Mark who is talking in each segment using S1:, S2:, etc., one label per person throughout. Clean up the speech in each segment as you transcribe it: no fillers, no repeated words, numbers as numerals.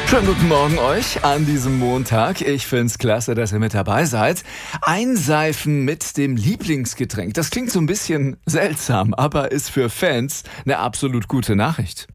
S1: Schönen guten Morgen euch an diesem Montag. Ich find's klasse, dass ihr mit dabei seid. Einseifen mit dem Lieblingsgetränk. Das klingt so ein bisschen seltsam, aber ist für Fans eine absolut gute Nachricht.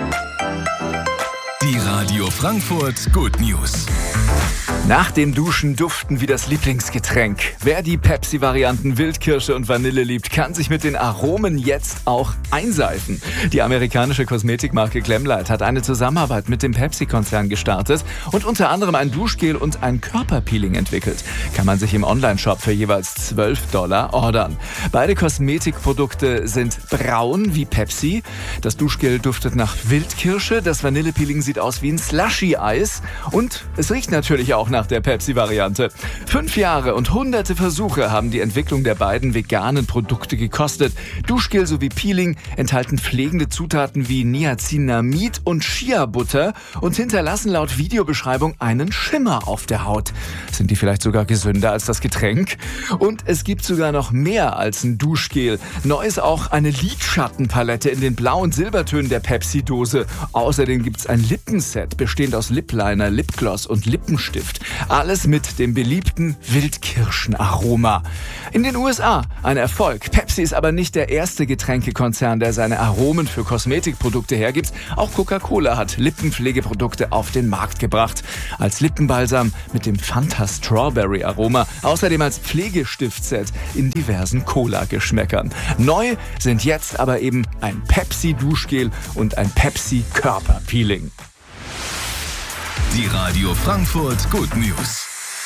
S2: Die Radio Frankfurt Good News.
S1: Nach dem Duschen duften wie das Lieblingsgetränk. Wer die Pepsi-Varianten Wildkirsche und Vanille liebt, kann sich mit den Aromen jetzt auch einseifen. Die amerikanische Kosmetikmarke Glamlite hat eine Zusammenarbeit mit dem Pepsi-Konzern gestartet und unter anderem ein Duschgel und ein Körperpeeling entwickelt. Kann man sich im Onlineshop für jeweils $12 ordern. Beide Kosmetikprodukte sind braun wie Pepsi. Das Duschgel duftet nach Wildkirsche, das Vanillepeeling sieht aus wie ein Slushy-Eis und es riecht natürlich auch nach der Pepsi-Variante. 5 Jahre und hunderte Versuche haben die Entwicklung der beiden veganen Produkte gekostet. Duschgel sowie Peeling enthalten pflegende Zutaten wie Niacinamid und Shea-Butter und hinterlassen laut Videobeschreibung einen Schimmer auf der Haut. Sind die vielleicht sogar gesünder als das Getränk? Und es gibt sogar noch mehr als ein Duschgel. Neu ist auch eine Lidschattenpalette in den Blau- und Silbertönen der Pepsi-Dose. Außerdem gibt es ein Lippenset, bestehend aus Lip-Liner, Lipgloss und Lippenstift. Alles mit dem beliebten Wildkirschenaroma. In den USA ein Erfolg. Pepsi ist aber nicht der erste Getränkekonzern, der seine Aromen für Kosmetikprodukte hergibt. Auch Coca-Cola hat Lippenpflegeprodukte auf den Markt gebracht. Als Lippenbalsam mit dem Fanta Strawberry Aroma. Außerdem als Pflegestiftset in diversen Cola-Geschmäckern. Neu sind jetzt aber eben ein Pepsi-Duschgel und ein Pepsi-Körperpeeling.
S2: Die Radio Frankfurt Good News.